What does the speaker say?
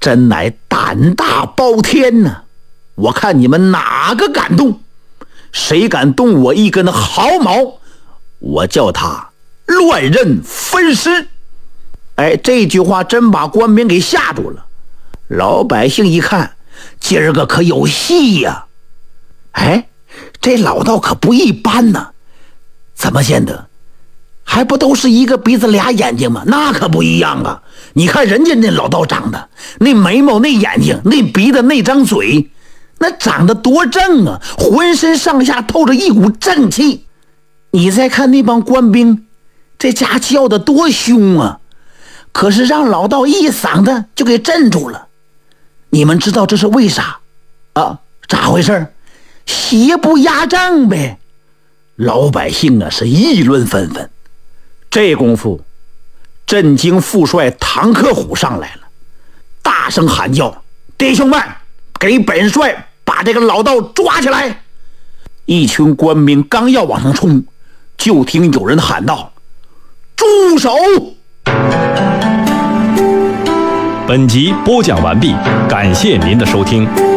真乃胆大包天呢！我看你们哪个敢动？谁敢动我一根毫毛，我叫他乱刃分尸！哎，这句话真把官兵给吓住了。老百姓一看，今儿个可有戏呀！哎，这老道可不一般呢。怎么见得？还不都是一个鼻子俩眼睛吗？那可不一样啊！你看人家那老道长得，那眉毛那眼睛那鼻子那张嘴，那长得多正啊，浑身上下透着一股正气。你再看那帮官兵，这家叫的多凶啊，可是让老道一嗓子就给镇住了。你们知道这是为啥啊？咋回事？邪不压正呗。老百姓啊是议论纷纷。这功夫，镇京副帅唐克虎上来了，大声喊叫：弟兄们，给本帅把这个老道抓起来！一群官兵刚要往上冲，就听有人喊道：住手！ 本集播讲完毕，感谢您的收听。